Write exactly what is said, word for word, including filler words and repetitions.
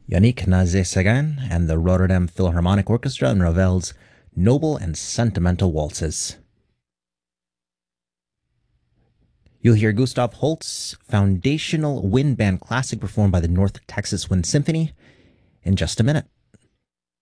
Yannick Nazé-Séguin and the Rotterdam Philharmonic Orchestra and Ravel's Noble and Sentimental Waltzes. You'll hear Gustav Holst's foundational wind band classic performed by the North Texas Wind Symphony in just a minute.